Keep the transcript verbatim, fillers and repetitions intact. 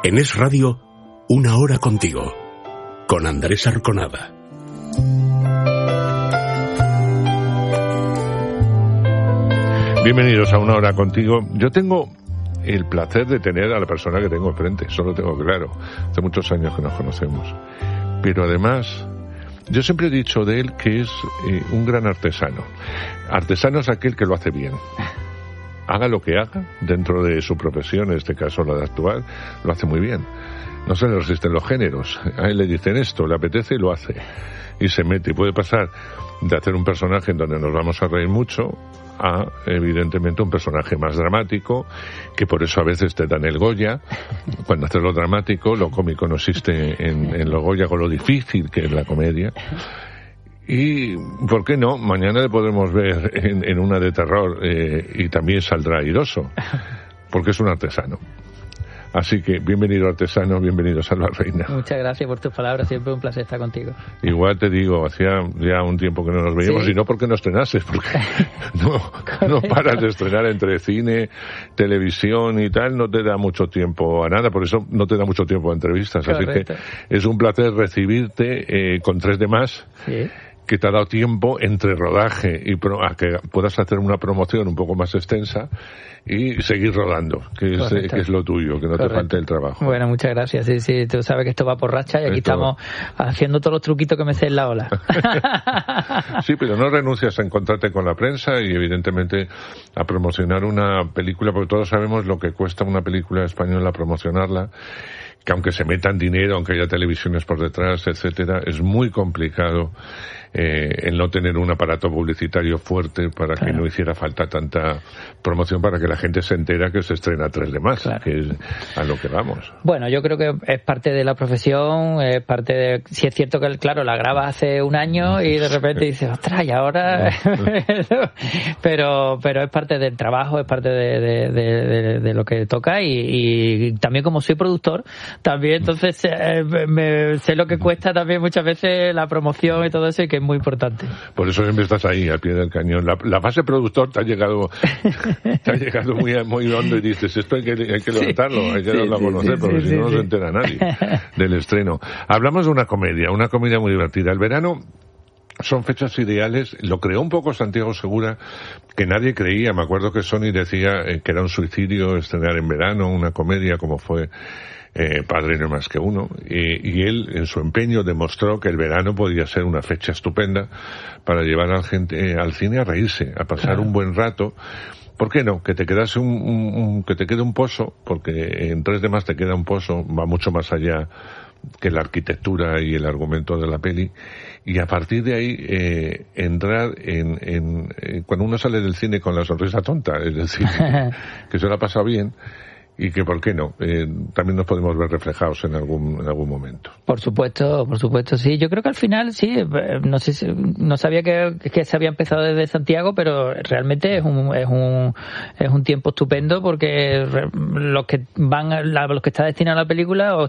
En Es Radio, una hora contigo, con Andrés Arconada. Bienvenidos a Una Hora Contigo. Yo tengo el placer de tener a la persona que tengo enfrente, eso lo tengo claro. Hace muchos años que nos conocemos. Pero además, yo siempre he dicho de él que es eh, un gran artesano. Artesano es aquel que lo hace bien. Haga lo que haga, dentro de su profesión, en este caso la de actuar, lo hace muy bien. No se le resisten los géneros. A él le dicen esto, le apetece y lo hace. Y se mete. Y puede pasar de hacer un personaje en donde nos vamos a reír mucho a, evidentemente, un personaje más dramático, que por eso a veces te dan el Goya. Cuando haces lo dramático, lo cómico no existe en, en lo Goya, con lo difícil que es la comedia. Y, ¿por qué no? Mañana le podremos ver en, en una de terror eh, y también saldrá airoso, porque es un artesano. Así que, bienvenido artesano, bienvenido Salva Reina. Muchas gracias por tus palabras, siempre un placer estar contigo. Igual te digo, hacía ya un tiempo que no nos veíamos, ¿sí? Y no porque no estrenases, porque no, no paras de estrenar entre cine, televisión y tal, no te da mucho tiempo a nada, por eso no te da mucho tiempo a entrevistas. Correcto. Así que es un placer recibirte eh, con tres de más. Sí. Que te ha dado tiempo entre rodaje y pro, a que puedas hacer una promoción un poco más extensa y seguir rodando, que es, eh, que es lo tuyo, que no Correcto. Te falte el trabajo. Bueno, muchas gracias. Sí, sí, tú sabes que esto va por racha y aquí esto... estamos haciendo todos los truquitos que me sé en la ola. Sí, pero no renuncias a encontrarte con la prensa y evidentemente a promocionar una película, porque todos sabemos lo que cuesta una película española promocionarla, que aunque se metan dinero, aunque haya televisiones por detrás, etcétera, es muy complicado eh, el no tener un aparato publicitario fuerte para claro. que no hiciera falta tanta promoción, para que la gente se entera que se estrena tres de más, claro. que es a lo que vamos. Bueno, yo creo que es parte de la profesión, es parte de... Si es cierto que, claro, la grabas hace un año y de repente dices, ostras, y ahora... pero pero es parte del trabajo, es parte de, de, de, de, de lo que toca y, y también como soy productor, también entonces eh, me, sé lo que cuesta también muchas veces la promoción y todo eso, y que es muy importante. Por eso siempre estás ahí al pie del cañón. La, la fase productor te ha llegado te ha llegado muy, muy hondo y dices, esto hay que, hay que levantarlo, hay que sí, darlo sí, a conocer, sí, porque sí, si no, sí, no se entera nadie del estreno. Hablamos de una comedia, una comedia muy divertida. El verano son fechas ideales, lo creó un poco Santiago Segura, que nadie creía. Me acuerdo que Sony decía eh, que era un suicidio estrenar en verano una comedia como fue Eh, Padre no más que uno, y, y él en su empeño demostró que el verano podía ser una fecha estupenda para llevar a la gente eh, al cine a reírse, a pasar claro. un buen rato. ¿Por qué no? Que te quedase un, un, un que te quede un pozo, porque en tres de más te queda un pozo, va mucho más allá que la arquitectura y el argumento de la peli, y a partir de ahí eh, entrar en, en eh, cuando uno sale del cine con la sonrisa tonta, es decir, que se lo ha pasado bien. Y que, ¿por qué no? Eh, también nos podemos ver reflejados en algún en algún momento. Por supuesto, por supuesto, sí. Yo creo que al final, sí, no sé si, no sabía que, que se había empezado desde Santiago, pero realmente es un es un es un tiempo estupendo, porque los que van, a la, los que está destinado a la película, o,